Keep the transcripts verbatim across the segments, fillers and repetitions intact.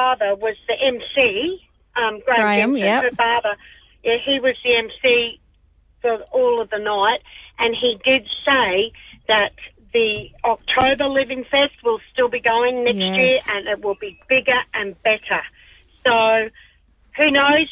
father was the M C, um, Graham, Graham Jensen, yep. her father. Yeah, he was the M C for all of the night, and he did say that the October Living Fest will still be going next yes. year, and it will be bigger and better. So who knows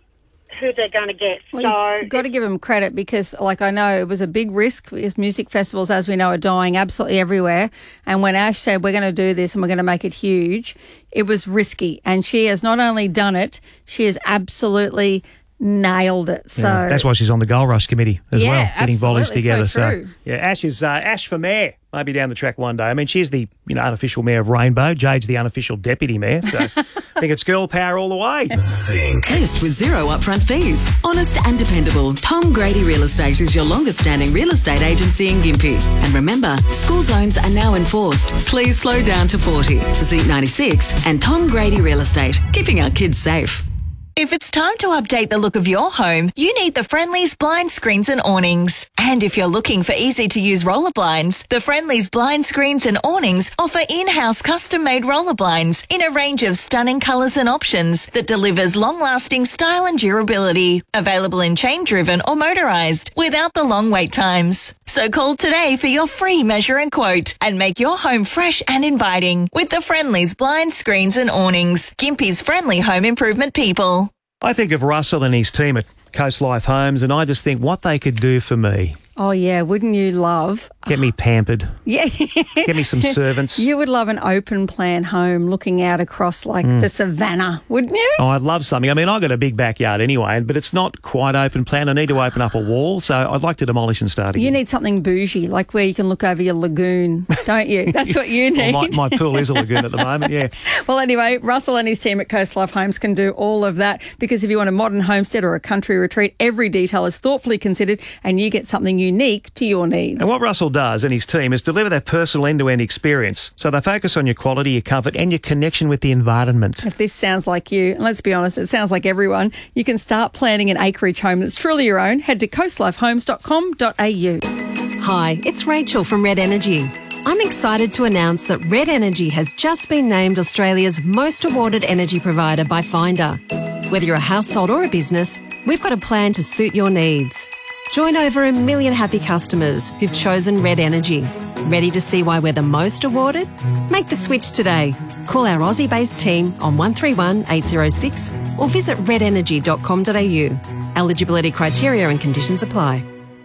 who they're going to get. Well, so you've got to give them credit because, like, I know it was a big risk because music festivals, as we know, are dying absolutely everywhere. And when Ash said, we're going to do this and we're going to make it huge, it was risky. And she has not only done it, she has absolutely nailed it. So yeah, that's why she's on the Gold Rush committee as yeah, well, getting volleys together. So, true. so yeah, Ash is uh, Ash for mayor. Maybe down the track one day. I mean, she's the you know unofficial mayor of Rainbow. Jade's the unofficial deputy mayor. So I think it's girl power all the way. Zinc. This with zero upfront fees. Honest and dependable. Tom Grady Real Estate is your longest standing real estate agency in Gympie. And remember, school zones are now enforced. Please slow down to forty. Zinc ninety-six and Tom Grady Real Estate, keeping our kids safe. If it's time to update the look of your home, you need the Friendly's Blind Screens and Awnings. And if you're looking for easy-to-use roller blinds, the Friendly's Blind Screens and Awnings offer in-house custom-made roller blinds in a range of stunning colours and options that delivers long-lasting style and durability. Available in chain-driven or motorised, without the long wait times. So call today for your free measure and quote and make your home fresh and inviting with the Friendly's Blind Screens and Awnings. Gympie's friendly home improvement people. I think of Russell and his team at Coast Life Homes, and I just think what they could do for me. Oh, yeah. Wouldn't you love... Get me pampered. Yeah. Get me some servants. You would love an open plan home looking out across like mm. the savannah, wouldn't you? Oh, I'd love something. I mean, I've got a big backyard anyway, but it's not quite open plan. I need to open up a wall, so I'd like to demolish and start again. You need something bougie, like where you can look over your lagoon, don't you? That's what you need. Well, my, my pool is a lagoon at the moment, yeah. Well, anyway, Russell and his team at Coast Life Homes can do all of that because if you want a modern homestead or a country retreat, every detail is thoughtfully considered and you get something unique to your needs. And what Russell does and his team is deliver that personal end-to-end experience. So they focus on your quality, your comfort and your connection with the environment. If this sounds like you, and let's be honest, it sounds like everyone, you can start planning an acreage home that's truly your own. Head to coast life homes dot com dot a u. Hi, it's Rachel from Red Energy. I'm excited to announce that Red Energy has just been named Australia's most awarded energy provider by Finder. Whether you're a household or a business, we've got a plan to suit your needs. Join over a million happy customers who've chosen Red Energy. Ready to see why we're the most awarded? Make the switch today. Call our Aussie-based team on one three one, eight zero six or visit red energy dot com dot a u. Eligibility criteria and conditions apply.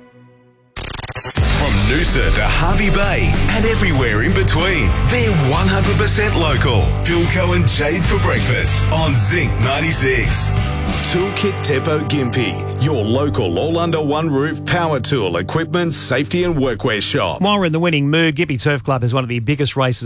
From Noosa to Harvey Bay and everywhere in between, they're one hundred percent local. Philco and Jade for breakfast on Zinc ninety-six. Toolkit Depot Gympie, your local all-under-one-roof power tool, equipment, safety and workwear shop. While we're in the winning mood, Gympie Turf Club is one of the biggest races